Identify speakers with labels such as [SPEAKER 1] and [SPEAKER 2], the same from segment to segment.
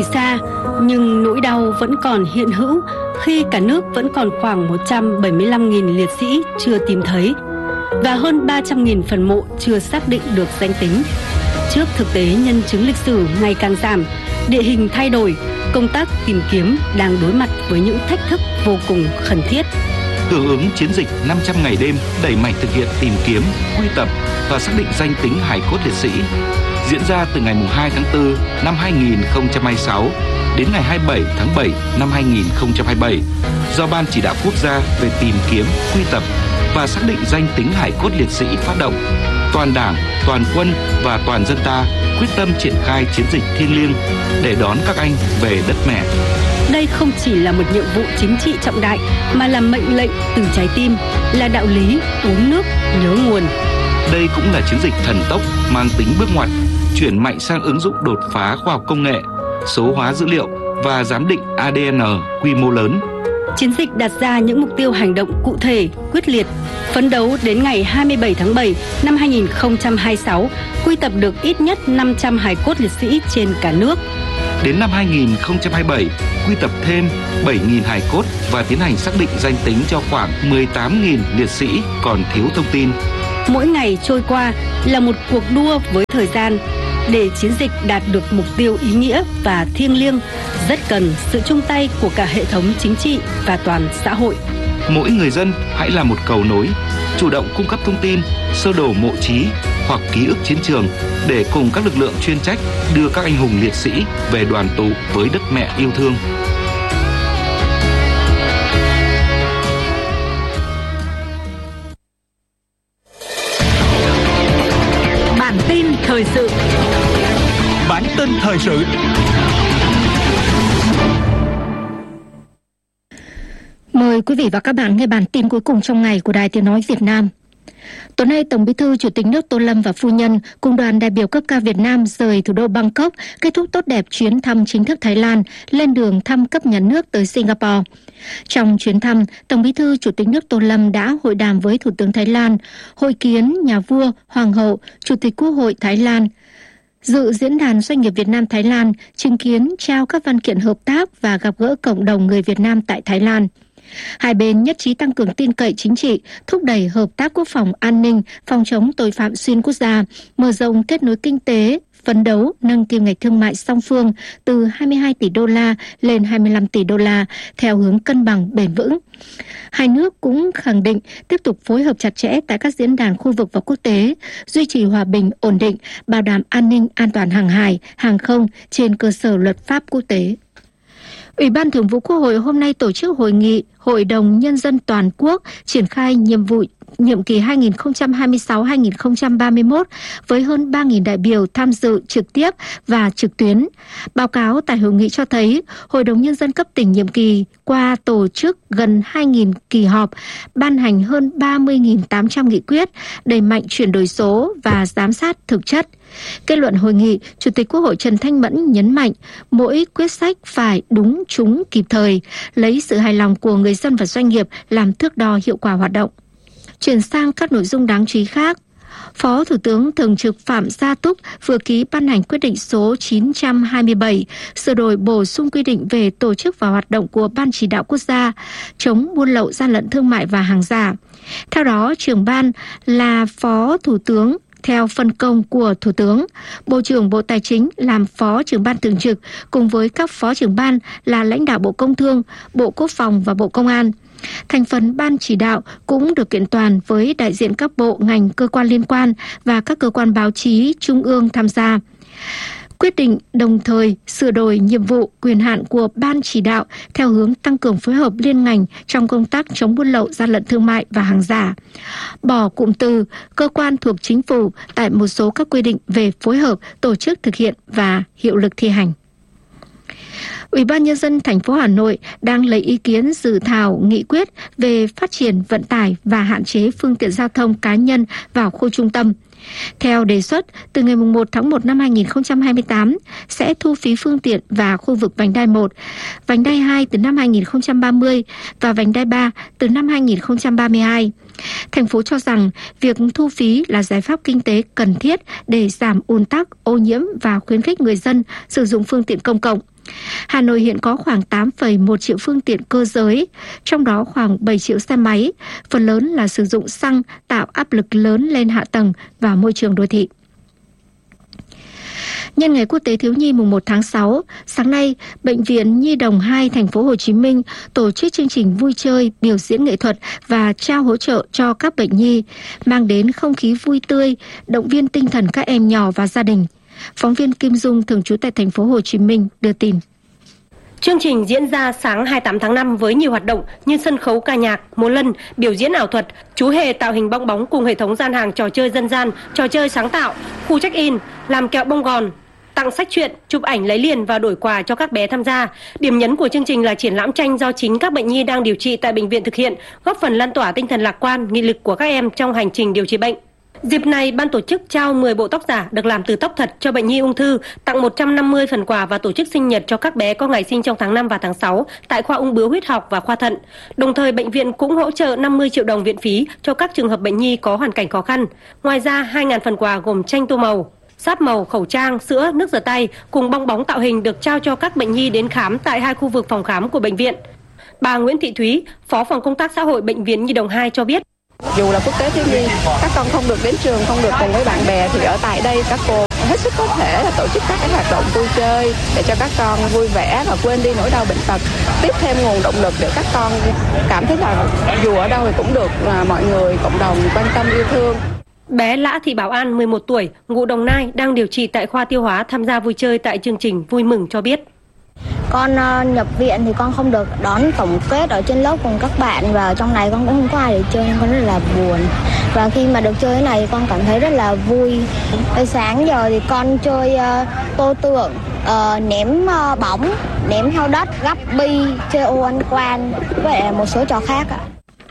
[SPEAKER 1] lùi xa, nhưng nỗi đau vẫn còn hiện hữu khi cả nước vẫn còn khoảng 175.000 liệt sĩ chưa tìm thấy và hơn 300.000 phần mộ chưa xác định được danh tính. Trước thực tế nhân chứng lịch sử ngày càng giảm, địa hình thay đổi, công tác tìm kiếm đang đối mặt với những thách thức vô cùng khẩn thiết.
[SPEAKER 2] Hưởng ứng chiến dịch 500 ngày đêm đẩy mạnh thực hiện tìm kiếm, quy tập và xác định danh tính hài cốt liệt sĩ diễn ra từ ngày 2 tháng 4 năm 2026 đến ngày 27 tháng 7 năm 2027 do Ban Chỉ đạo Quốc gia về tìm kiếm, quy tập và xác định danh tính hài cốt liệt sĩ phát động. Toàn Đảng, toàn quân và toàn dân ta quyết tâm triển khai chiến dịch thiêng liêng để đón các anh về đất mẹ.
[SPEAKER 1] Đây không chỉ là một nhiệm vụ chính trị trọng đại mà là mệnh lệnh từ trái tim, là đạo lý uống nước nhớ nguồn.
[SPEAKER 2] Đây cũng là chiến dịch thần tốc mang tính bước ngoặt, chuyển mạnh sang ứng dụng đột phá khoa học công nghệ, số hóa dữ liệu và giám định ADN quy mô lớn.
[SPEAKER 1] Chiến dịch đặt ra những mục tiêu hành động cụ thể, quyết liệt, phấn đấu đến ngày 27 tháng 7 năm 2026 quy tập được ít nhất 500 hài cốt liệt sĩ trên cả nước.
[SPEAKER 2] Đến năm 2027, quy tập thêm 7.000 hài cốt và tiến hành xác định danh tính cho khoảng 18.000 liệt sĩ còn thiếu thông tin.
[SPEAKER 1] Mỗi ngày trôi qua là một cuộc đua với thời gian. Để chiến dịch đạt được mục tiêu ý nghĩa và thiêng liêng, rất cần sự chung tay của cả hệ thống chính trị và toàn xã hội.
[SPEAKER 2] Mỗi người dân hãy là một cầu nối, chủ động cung cấp thông tin, sơ đồ mộ chí hoặc ký ức chiến trường để cùng các lực lượng chuyên trách đưa các anh hùng liệt sĩ về đoàn tụ với đất mẹ yêu thương.
[SPEAKER 3] Bản tin thời sự.
[SPEAKER 4] Bản tin thời sự.
[SPEAKER 3] Mời quý vị và các bạn nghe bản tin cuối cùng trong ngày của Đài Tiếng nói Việt Nam. Tối nay, Tổng Bí thư Chủ tịch nước Tô Lâm và phu nhân cùng đoàn đại biểu cấp cao Việt Nam rời thủ đô Bangkok, kết thúc tốt đẹp chuyến thăm chính thức Thái Lan, lên đường thăm cấp nhà nước tới Singapore. Trong chuyến thăm, Tổng Bí thư Chủ tịch nước Tô Lâm đã hội đàm với Thủ tướng Thái Lan, hội kiến nhà vua, hoàng hậu, Chủ tịch Quốc hội Thái Lan, dự diễn đàn doanh nghiệp Việt Nam Thái Lan, chứng kiến trao các văn kiện hợp tác và gặp gỡ cộng đồng người Việt Nam tại Thái Lan. Hai bên nhất trí tăng cường tin cậy chính trị, thúc đẩy hợp tác quốc phòng an ninh, phòng chống tội phạm xuyên quốc gia, mở rộng kết nối kinh tế, phấn đấu nâng kim ngạch thương mại song phương từ 22 tỷ đô la lên 25 tỷ đô la theo hướng cân bằng bền vững. Hai nước cũng khẳng định tiếp tục phối hợp chặt chẽ tại các diễn đàn khu vực và quốc tế, duy trì hòa bình, ổn định, bảo đảm an ninh, an toàn hàng hải, hàng không trên cơ sở luật pháp quốc tế. Ủy ban Thường vụ Quốc hội hôm nay tổ chức hội nghị Hội đồng Nhân dân Toàn quốc triển khai nhiệm kỳ 2026-2031 với hơn 3.000 đại biểu tham dự trực tiếp và trực tuyến. Báo cáo tại hội nghị cho thấy, Hội đồng Nhân dân cấp tỉnh nhiệm kỳ qua tổ chức gần 2.000 kỳ họp, ban hành hơn 30.800 nghị quyết, đẩy mạnh chuyển đổi số và giám sát thực chất. Kết luận hội nghị, Chủ tịch Quốc hội Trần Thanh Mẫn nhấn mạnh mỗi quyết sách phải đúng, trúng, kịp thời, lấy sự hài lòng của người dân và doanh nghiệp làm thước đo hiệu quả hoạt động. Chuyển sang các nội dung đáng chú ý khác. Phó Thủ tướng Thường trực Phạm Gia Túc vừa ký ban hành quyết định số 927 sửa đổi bổ sung quy định về tổ chức và hoạt động của Ban Chỉ đạo Quốc gia chống buôn lậu, gian lận thương mại và hàng giả. Theo đó, trưởng ban là Phó Thủ tướng theo phân công của Thủ tướng. Bộ trưởng Bộ Tài chính làm Phó trưởng ban thường trực cùng với các phó trưởng ban là lãnh đạo Bộ Công Thương, Bộ Quốc phòng và Bộ Công an. Thành phần ban chỉ đạo cũng được kiện toàn với đại diện các bộ, ngành, cơ quan liên quan và các cơ quan báo chí trung ương tham gia. Quyết định đồng thời sửa đổi nhiệm vụ, quyền hạn của ban chỉ đạo theo hướng tăng cường phối hợp liên ngành trong công tác chống buôn lậu, gian lận thương mại và hàng giả. Bỏ cụm từ cơ quan thuộc chính phủ tại một số các quy định về phối hợp, tổ chức thực hiện và hiệu lực thi hành. Ủy ban Nhân dân thành phố Hà Nội đang lấy ý kiến dự thảo nghị quyết về phát triển vận tải và hạn chế phương tiện giao thông cá nhân vào khu trung tâm. Theo đề xuất, từ ngày 1 tháng 1 năm 2028 sẽ thu phí phương tiện và khu vực vành đai 1, vành đai 2 từ năm 2030 và vành đai 3 từ năm 2032. Thành phố cho rằng việc thu phí là giải pháp kinh tế cần thiết để giảm ùn tắc, ô nhiễm và khuyến khích người dân sử dụng phương tiện công cộng. Hà Nội hiện có khoảng 8,1 triệu phương tiện cơ giới, trong đó khoảng 7 triệu xe máy, phần lớn là sử dụng xăng, tạo áp lực lớn lên hạ tầng và môi trường đô thị. Nhân ngày Quốc tế Thiếu nhi mùng 1 tháng 6, sáng nay, Bệnh viện Nhi đồng 2 thành phố Hồ Chí Minh tổ chức chương trình vui chơi, biểu diễn nghệ thuật và trao hỗ trợ cho các bệnh nhi, mang đến không khí vui tươi, động viên tinh thần các em nhỏ và gia đình. Phóng viên Kim Dung thường trú tại thành phố Hồ Chí Minh đưa tin.
[SPEAKER 5] Chương trình diễn ra sáng 28 tháng 5 với nhiều hoạt động như sân khấu ca nhạc, múa lân, biểu diễn ảo thuật, chú hề tạo hình bong bóng cùng hệ thống gian hàng trò chơi dân gian, trò chơi sáng tạo, khu check-in, làm kẹo bông gòn, tặng sách truyện, chụp ảnh lấy liền và đổi quà cho các bé tham gia. Điểm nhấn của chương trình là triển lãm tranh do chính các bệnh nhi đang điều trị tại bệnh viện thực hiện, góp phần lan tỏa tinh thần lạc quan, nghị lực của các em trong hành trình điều trị bệnh. Dịp này, ban tổ chức trao 10 bộ tóc giả được làm từ tóc thật cho bệnh nhi ung thư, tặng 150 phần quà và tổ chức sinh nhật cho các bé có ngày sinh trong tháng 5 và tháng 6 tại khoa ung bướu huyết học và khoa thận. Đồng thời, bệnh viện cũng hỗ trợ 50 triệu đồng viện phí cho các trường hợp bệnh nhi có hoàn cảnh khó khăn. Ngoài ra, 2.000 phần quà gồm tranh tô màu, sáp màu, khẩu trang, sữa, nước rửa tay cùng bong bóng tạo hình được trao cho các bệnh nhi đến khám tại 2 khu vực phòng khám của bệnh viện. Bà Nguyễn Thị Thúy, Phó phòng công tác xã hội Bệnh viện Nhi đồng 2 cho biết.
[SPEAKER 6] Dù là Quốc tế Thiếu nhi, các con không được đến trường, không được cùng với bạn bè thì ở tại đây các cô hết sức có thể là tổ chức các cái hoạt động vui chơi để cho các con vui vẻ và quên đi nỗi đau bệnh tật, tiếp thêm nguồn động lực để các con cảm thấy là dù ở đâu thì cũng được mọi người cộng đồng quan tâm yêu thương.
[SPEAKER 5] Bé Lã Thị Bảo An, 11 tuổi, ngụ Đồng Nai, đang điều trị tại khoa tiêu hóa tham gia vui chơi tại chương trình Vui Mừng cho biết.
[SPEAKER 7] Con nhập viện thì con không được đón tổng kết ở trên lớp cùng các bạn và trong này con cũng không có ai để chơi nên con rất là buồn. Và khi mà được chơi thế này con cảm thấy rất là vui. Tới sáng giờ thì con chơi tô tượng, ném bóng, ném heo đất, gắp bi, chơi ô ăn quan và một số trò khác ạ.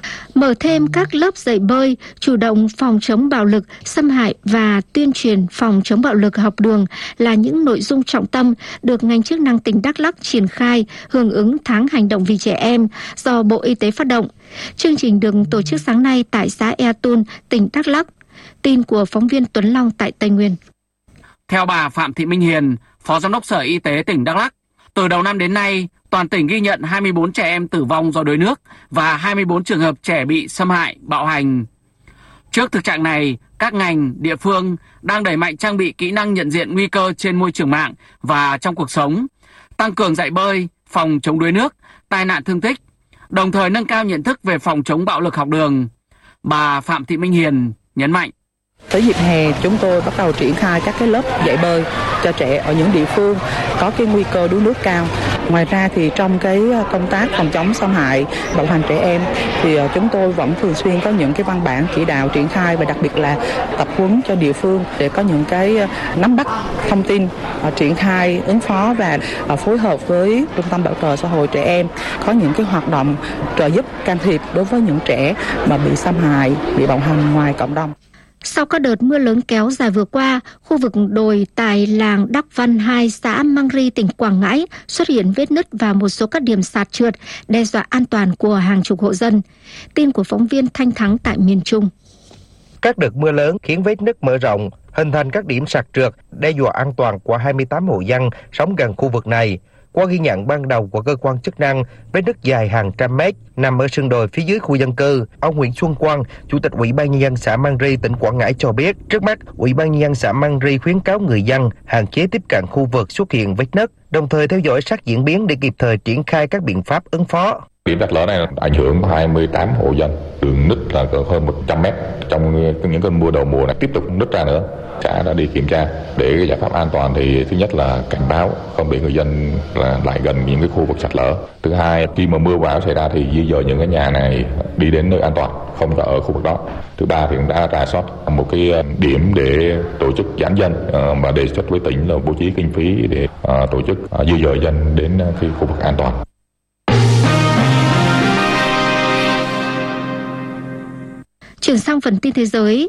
[SPEAKER 3] Mở thêm các lớp dạy bơi, chủ động phòng chống bạo lực, xâm hại và tuyên truyền phòng chống bạo lực học đường là những nội dung trọng tâm được ngành chức năng tỉnh Đắk Lắk triển khai hưởng ứng tháng hành động vì trẻ em do Bộ Y tế phát động. Chương trình được tổ chức sáng nay tại xã Ea Tun, tỉnh Đắk Lắk. Tin của phóng viên Tuấn Long tại Tây Nguyên.
[SPEAKER 8] Theo bà Phạm Thị Minh Hiền, Phó Giám đốc Sở Y tế tỉnh Đắk Lắk, từ đầu năm đến nay, toàn tỉnh ghi nhận 24 trẻ em tử vong do đuối nước và 24 trường hợp trẻ bị xâm hại, bạo hành. Trước thực trạng này, các ngành, địa phương đang đẩy mạnh trang bị kỹ năng nhận diện nguy cơ trên môi trường mạng và trong cuộc sống, tăng cường dạy bơi, phòng chống đuối nước, tai nạn thương tích, đồng thời nâng cao nhận thức về phòng chống bạo lực học đường. Bà Phạm Thị Minh Hiền nhấn mạnh.
[SPEAKER 9] Tới dịp hè, chúng tôi bắt đầu triển khai các cái lớp dạy bơi cho trẻ ở những địa phương có cái nguy cơ đuối nước cao. Ngoài ra thì trong cái công tác phòng chống xâm hại, bạo hành trẻ em thì chúng tôi vẫn thường xuyên có những cái văn bản chỉ đạo triển khai và đặc biệt là tập huấn cho địa phương để có những cái nắm bắt thông tin, triển khai ứng phó và phối hợp với Trung tâm Bảo trợ Xã hội Trẻ Em có những cái hoạt động trợ giúp can thiệp đối với những trẻ mà bị xâm hại, bị bạo hành ngoài cộng đồng.
[SPEAKER 3] Sau các đợt mưa lớn kéo dài vừa qua, khu vực đồi tại làng Đắc Văn 2, xã Măng Ri, tỉnh Quảng Ngãi xuất hiện vết nứt và một số các điểm sạt trượt, đe dọa an toàn của hàng chục hộ dân. Tin của phóng viên Thanh Thắng tại miền Trung.
[SPEAKER 10] Các đợt mưa lớn khiến vết nứt mở rộng, hình thành các điểm sạt trượt, đe dọa an toàn của 28 hộ dân sống gần khu vực này. Qua ghi nhận ban đầu của cơ quan chức năng, vết nứt dài hàng trăm mét nằm ở sườn đồi phía dưới khu dân cư. Ông Nguyễn Xuân Quang, Chủ tịch Ủy ban Nhân dân xã Măng Ri, tỉnh Quảng Ngãi cho biết, trước mắt Ủy ban Nhân dân xã Măng Ri khuyến cáo người dân hạn chế tiếp cận khu vực xuất hiện vết nứt, đồng thời theo dõi sát diễn biến để kịp thời triển khai các biện pháp ứng phó.
[SPEAKER 11] Điểm sạt lở này ảnh hưởng 28 hộ dân, đường nứt là hơn 100 mét. Trong những cơn mưa đầu mùa này tiếp tục nứt ra nữa. Xã đã đi kiểm tra để cái giải pháp an toàn thì thứ nhất là cảnh báo không để người dân là lại gần những cái khu vực sạt lở. Thứ hai, khi mà mưa bão xảy ra thì di dời những cái nhà này đi đến nơi an toàn, không có ở khu vực đó. Thứ ba thì cũng đã rà soát một cái điểm để tổ chức giãn dân và đề xuất với tỉnh là bố trí kinh phí để tổ chức di dời dân đến cái khu vực an toàn.
[SPEAKER 3] Chuyển sang phần tin thế giới.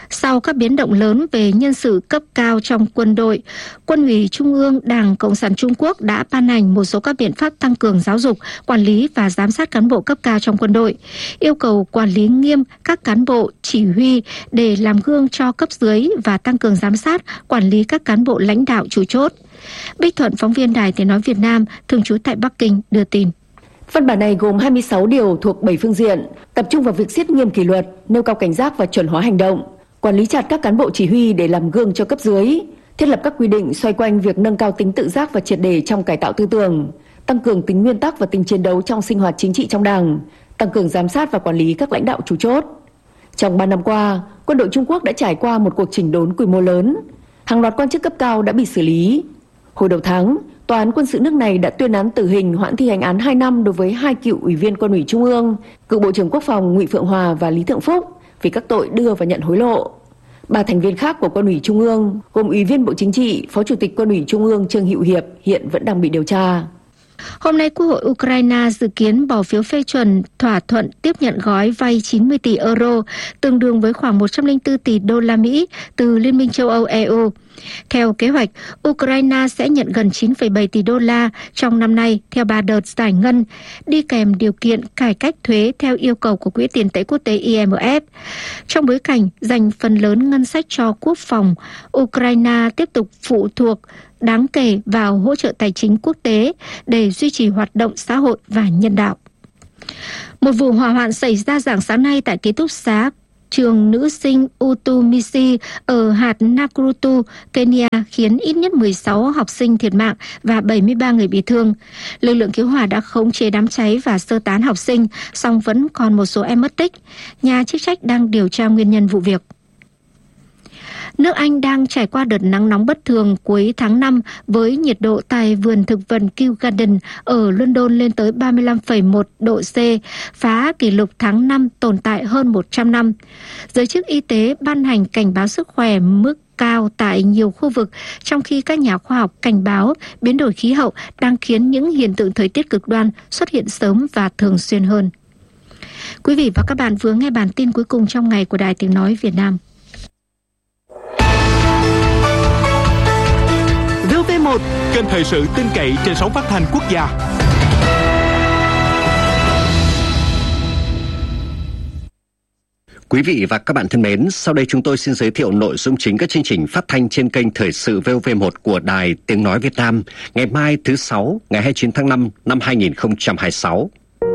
[SPEAKER 3] Sau các biến động lớn về nhân sự cấp cao trong quân đội, Quân ủy Trung ương Đảng Cộng sản Trung Quốc đã ban hành một số các biện pháp tăng cường giáo dục, quản lý và giám sát cán bộ cấp cao trong quân đội, yêu cầu quản lý nghiêm các cán bộ chỉ huy để làm gương cho cấp dưới và tăng cường giám sát, quản lý các cán bộ lãnh đạo chủ chốt. Bích Thuận, phóng viên Đài Tiếng nói Việt Nam, thường trú tại Bắc Kinh đưa tin.
[SPEAKER 12] Văn bản này gồm 26 điều thuộc 7 phương diện, tập trung vào việc siết nghiêm kỷ luật, nêu cao cảnh giác và chuẩn hóa hành động, quản lý chặt các cán bộ chỉ huy để làm gương cho cấp dưới, thiết lập các quy định xoay quanh việc nâng cao tính tự giác và triệt để trong cải tạo tư tưởng, tăng cường tính nguyên tắc và tính chiến đấu trong sinh hoạt chính trị trong Đảng, tăng cường giám sát và quản lý các lãnh đạo chủ chốt. Trong 3 năm qua, quân đội Trung Quốc đã trải qua một cuộc chỉnh đốn quy mô lớn, hàng loạt quan chức cấp cao đã bị xử lý. Hồi đầu tháng, Tòa án quân sự nước này đã tuyên án tử hình hoãn thi hành án 2 năm đối với 2 cựu ủy viên Quân ủy Trung ương, cựu Bộ trưởng Quốc phòng Ngụy Phượng Hòa và Lý Thượng Phúc vì các tội đưa và nhận hối lộ. 3 thành viên khác của Quân ủy Trung ương, gồm Ủy viên Bộ Chính trị, Phó Chủ tịch Quân ủy Trung ương Trương Hữu Hiệp hiện vẫn đang bị điều tra.
[SPEAKER 3] Hôm nay, Quốc hội Ukraine dự kiến bỏ phiếu phê chuẩn thỏa thuận tiếp nhận gói vay 90 tỷ euro, tương đương với khoảng 104 tỷ đô la Mỹ từ Liên minh châu Âu EU. Theo kế hoạch, Ukraine sẽ nhận gần 9,7 tỷ đô la trong năm nay theo 3 đợt giải ngân, đi kèm điều kiện cải cách thuế theo yêu cầu của Quỹ tiền tệ quốc tế IMF. Trong bối cảnh dành phần lớn ngân sách cho quốc phòng, Ukraine tiếp tục phụ thuộc đáng kể vào hỗ trợ tài chính quốc tế để duy trì hoạt động xã hội và nhân đạo. Một vụ hỏa hoạn xảy ra rạng sáng nay tại ký túc xá trường nữ sinh Utumisi ở hạt Nakrutu, Kenya khiến ít nhất 16 học sinh thiệt mạng và 73 người bị thương. Lực lượng cứu hỏa đã khống chế đám cháy và sơ tán học sinh, song vẫn còn một số em mất tích. Nhà chức trách đang điều tra nguyên nhân vụ việc. Nước Anh đang trải qua đợt nắng nóng bất thường cuối tháng 5 với nhiệt độ tại vườn thực vật Kew Garden ở London lên tới 35,1 độ C, phá kỷ lục tháng 5 tồn tại hơn 100 năm. Giới chức y tế ban hành cảnh báo sức khỏe mức cao tại nhiều khu vực, trong khi các nhà khoa học cảnh báo biến đổi khí hậu đang khiến những hiện tượng thời tiết cực đoan xuất hiện sớm và thường xuyên hơn. Quý vị và các bạn vừa nghe bản tin cuối cùng trong ngày của Đài Tiếng nói Việt Nam.
[SPEAKER 4] VOV1, kênh thời sự tin cậy trên sóng phát thanh quốc gia.
[SPEAKER 13] Quý vị và các bạn thân mến, sau đây chúng tôi xin giới thiệu nội dung chính các chương trình phát thanh trên kênh thời sự VOV1 của Đài Tiếng nói Việt Nam ngày mai thứ Sáu, ngày 29 tháng 5 năm 2026.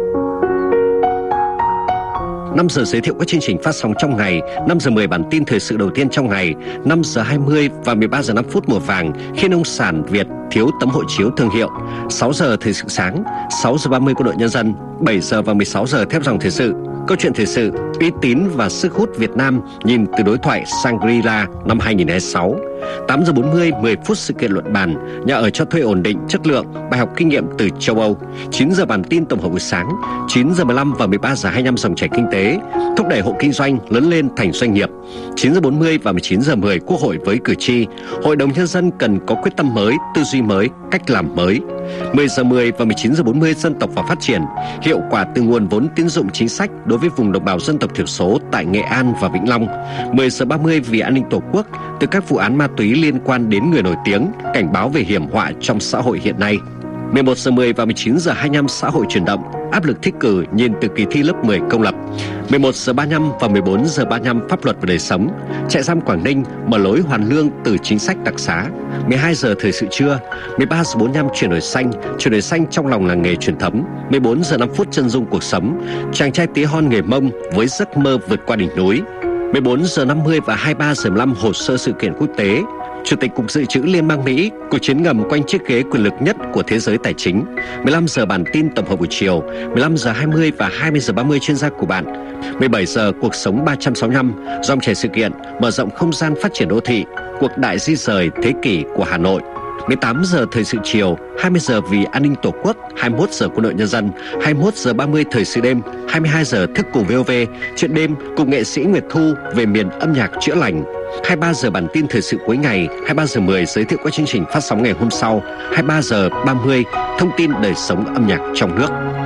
[SPEAKER 13] 5 giờ giới thiệu các chương trình phát sóng trong ngày, 5 giờ 10 bản tin thời sự đầu tiên trong ngày, 5 giờ 20 và 13 giờ 5 phút mùa vàng khi nông sản Việt thiếu tấm hộ chiếu thương hiệu, 6 giờ thời sự sáng, 6 giờ 30 Quân đội Nhân dân, 7 giờ và 16 giờ thép dòng thời sự, câu chuyện thời sự, uy tín và sức hút Việt Nam nhìn từ đối thoại Shangri-La năm 2026. 8 giờ 40, 10 phút sự kiện luận bàn, nhà ở cho thuê ổn định, chất lượng, bài học kinh nghiệm từ châu Âu. 9 giờ bản tin tổng hợp buổi sáng, 9 giờ 15 và 13 giờ 25 dòng chảy kinh tế, thúc đẩy hộ kinh doanh lớn lên thành doanh nghiệp. 9 giờ 40 và 19 giờ 10 Quốc hội với cử tri, Hội đồng Nhân dân cần có quyết tâm mới, tư duy mới, cách làm mới. 10 giờ 10 và 19 giờ 40 Dân tộc và phát triển, hiệu quả từ nguồn vốn tín dụng chính sách đối với vùng đồng bào dân tộc thiểu số tại Nghệ An và Vĩnh Long. 10 giờ 30 vì an ninh Tổ quốc, từ các vụ án ma túy liên quan đến người nổi tiếng, cảnh báo về hiểm họa trong xã hội hiện nay. 11 giờ 10 và 19 giờ 25 xã hội chuyển động, áp lực thi cử nhìn từ kỳ thi lớp 10 công lập. 11 giờ 35 và 14 giờ 35 pháp luật và đời sống, trại giam Quảng Ninh mở lối hoàn lương từ chính sách đặc xá. 12 giờ thời sự trưa, 13 giờ 45 chuyển đổi xanh trong lòng làng nghề truyền thống. 14 giờ 5 phút chân dung cuộc sống, chàng trai tí hon người Mông với giấc mơ vượt qua đỉnh núi. 14 giờ 50 và 23 giờ 15 hồ sơ sự kiện quốc tế. Chủ tịch Cục Dự trữ Liên bang Mỹ, cuộc chiến ngầm quanh chiếc ghế quyền lực nhất của thế giới tài chính. 15 giờ bản tin tổng hợp buổi chiều, 15 giờ 20 và 20 giờ 30 chuyên gia của bạn. 17 giờ cuộc sống 365, dòng chảy sự kiện, mở rộng không gian phát triển đô thị, cuộc đại di rời thế kỷ của Hà Nội. 18 giờ thời sự chiều, 20 giờ vì an ninh Tổ quốc, 21 giờ Quân đội Nhân dân, 21 giờ 30 thời sự đêm, 22 giờ thức cùng VOV, chuyện đêm cùng nghệ sĩ Nguyệt Thu về miền âm nhạc chữa lành. 23 giờ bản tin thời sự cuối ngày, 23 giờ 10 giới thiệu các chương trình phát sóng ngày hôm sau, 23 giờ 30 thông tin đời sống âm nhạc trong nước.